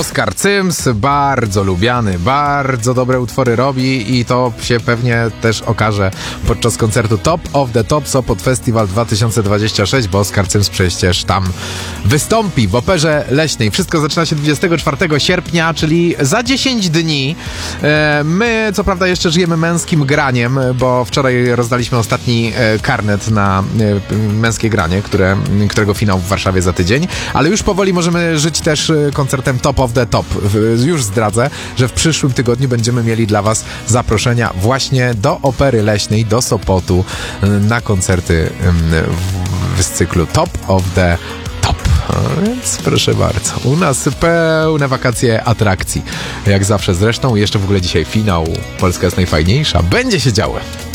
Oskar Cyms, bardzo lubiany, bardzo dobre utwory robi i to się pewnie też okaże podczas koncertu Top of the Top Sopot Festival 2026, bo Oskar Cyms przecież tam wystąpi w Operze Leśnej. Wszystko zaczyna się 24 sierpnia, czyli za 10 dni. My, co prawda, jeszcze żyjemy męskim graniem, bo wczoraj rozdaliśmy ostatni karnet na męskie granie, którego finał w Warszawie za tydzień, ale już powoli możemy żyć też koncertem Top of the Top. Już zdradzę, że w przyszłym tygodniu będziemy mieli dla Was zaproszenia właśnie do Opery Leśnej, do Sopotu na koncerty z cyklu Top of the Top. Więc proszę bardzo, u nas pełne wakacje atrakcji. Jak zawsze zresztą, jeszcze w ogóle dzisiaj finał Polska jest najfajniejsza. Będzie się działo.